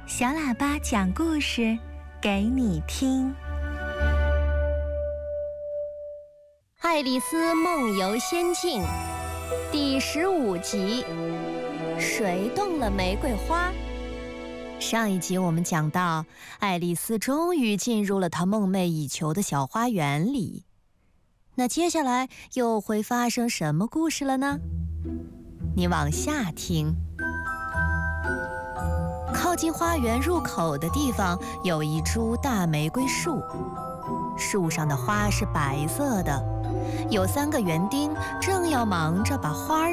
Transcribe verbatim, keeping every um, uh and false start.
小喇叭讲故事给你听。 爱丽丝梦游仙境第十五集，谁动了玫瑰花？上一集我们讲到，爱丽丝终于进入了她梦寐以求的小花园里。那接下来又会发生什么故事了呢？你往下听。靠近花园入口的地方有一株大玫瑰树，树上的花是白色的，有三个园丁正要忙着把花